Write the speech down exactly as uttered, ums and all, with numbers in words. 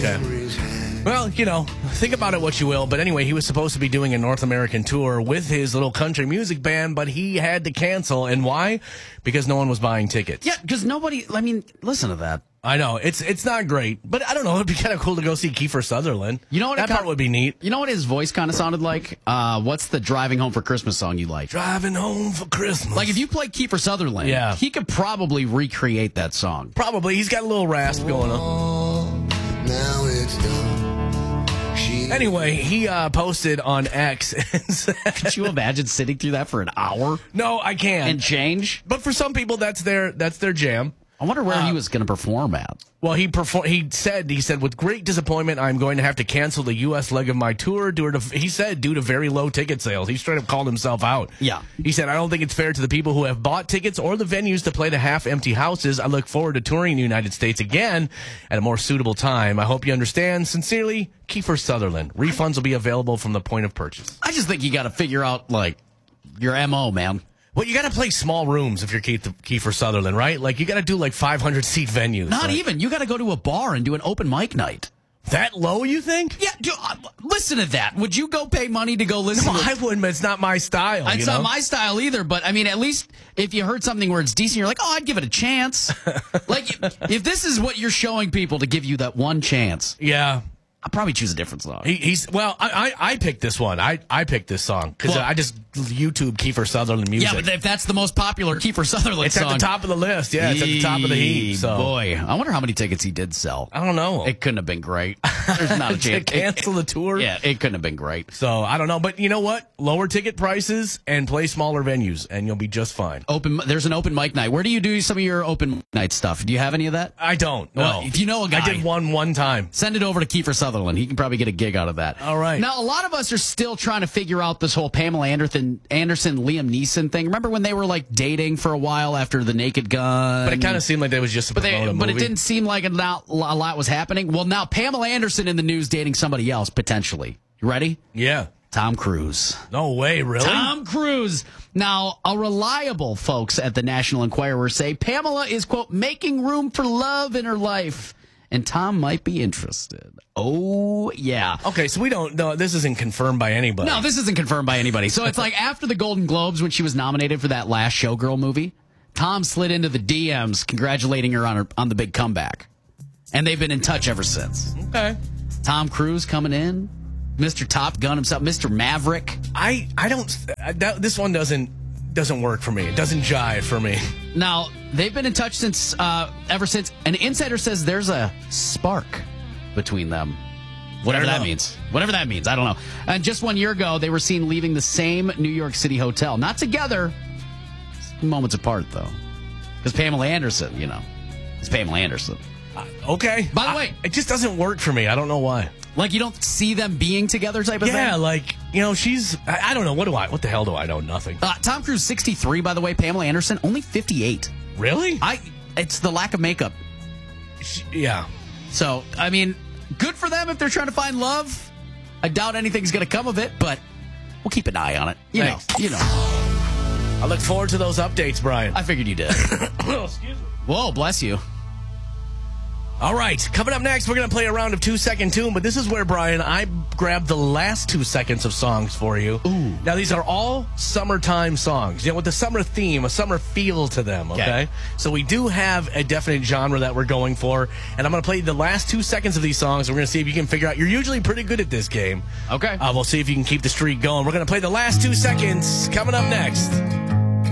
Okay. Well, you know, think about it what you will. But anyway, he was supposed to be doing a North American tour with his little country music band, but he had to cancel. And why? Because no one was buying tickets. Yeah, because nobody, I mean, listen to that. I know. It's it's not great. But I don't know. It'd be kind of cool to go see Kiefer Sutherland. You know what? That it part kind, would be neat. You know what his voice kind of sounded like? Uh, what's the Driving Home for Christmas song you like? Driving home for Christmas. Like if you play Kiefer Sutherland, yeah. he could probably recreate that song. Probably. He's got a little rasp going on. Now it's done. Anyway, he uh, posted on X. Could you imagine sitting through that for an hour? No, I can't. And change? But for some people, that's their that's their jam. I wonder where uh, he was going to perform at. Well, he perform. He said he said with great disappointment, I'm going to have to cancel the U S leg of my tour due to he said due to very low ticket sales. He straight up called himself out. Yeah, he said I don't think it's fair to the people who have bought tickets or the venues to play to half empty houses. I look forward to touring the United States again at a more suitable time. I hope you understand. Sincerely, Kiefer Sutherland. Refunds will be available from the point of purchase. I just think you got to figure out like your M O, man. Well, you got to play small rooms if you're Keith, Kiefer Sutherland, right? Like, you got to do like five hundred seat venues. Not like, even. You got to go to a bar and do an open mic night. That low, you think? Yeah, do, uh, listen to that. Would you go pay money to go listen No, to I wouldn't, but it's not my style. It's you not know? my style either, but I mean, at least if you heard something where it's decent, you're like, oh, I'd give it a chance. Like, if this is what you're showing people to give you that one chance, Yeah. I'll probably choose a different song. He, he's well. I, I I picked this one. I I picked this song because Well- I just YouTube Kiefer Sutherland music. Yeah, but if that's the most popular Kiefer Sutherland it's song, at the top of the list. Yeah, it's at the top of the heap. So boy, I wonder how many tickets he did sell. I don't know. It couldn't have been great. There's not a to chance. cancel the tour. Yeah, it couldn't have been great. So I don't know, but you know what? Lower ticket prices and play smaller venues, and you'll be just fine. Open. There's an open mic night. Where do you do some of your open night stuff? Do you have any of that? I don't. No. Well, if you know a guy, I did one one time. Send it over to Kiefer Sutherland. He can probably get a gig out of that. All right. Now, a lot of us are still trying to figure out this whole Pamela Anderson, Anderson, Liam Neeson thing. Remember when they were like dating for a while after The Naked Gun? But it kind of seemed like that was just a But, they, promote a but it movie. didn't seem like a lot, a lot was happening. Well, now Pamela Anderson in the news dating somebody else, potentially. You ready? Yeah. Tom Cruise. No way, really? Tom Cruise. Now, a reliable folks at the National Enquirer say Pamela is, quote, making room for love in her life. And Tom might be interested. Oh, yeah. Okay, so we don't know. This isn't confirmed by anybody. No, this isn't confirmed by anybody. So it's like after the Golden Globes when she was nominated for that last Showgirl movie, Tom slid into the D Ms congratulating her on her on the big comeback. And they've been in touch ever since. Okay. Tom Cruise coming in, Mister Top Gun himself, Mister Maverick. I I don't. That, this one doesn't doesn't work for me. It doesn't jive for me. Now, they've been in touch since uh, ever since. An insider says there's a spark between them. Whatever that means. Whatever that means. I don't know. And just one year ago, they were seen leaving the same New York City hotel. Not together. Moments apart, though. Because Pamela Anderson, you know. It's Pamela Anderson. Uh, okay. By the I, way. it just doesn't work for me. I don't know why. Like, you don't see them being together type of Yeah, thing? like, you know, she's, I, I don't know. What do I, what the hell do I know? Nothing. Uh, Tom Cruise, sixty-three, by the way. Pamela Anderson, only fifty-eight. Really? I. It's the lack of makeup. She, yeah. So, I mean, good for them if they're trying to find love. I doubt anything's going to come of it, but we'll keep an eye on it. You Thanks. know, you know. I look forward to those updates, Brian. I figured you did. Oh, excuse me. Whoa, bless you. All right, coming up next, we're going to play a round of two-second tune, but this is where, Brian, I grabbed the last two seconds of songs for you. Ooh. Now, these are all summertime songs, you know, with the summer theme, a summer feel to them, okay? Okay. So we do have a definite genre that we're going for, and I'm going to play the last two seconds of these songs, and we're going to see if you can figure out. You're usually pretty good at this game. Okay. Uh, we'll see if you can keep the streak going. We're going to play the last two seconds coming up next.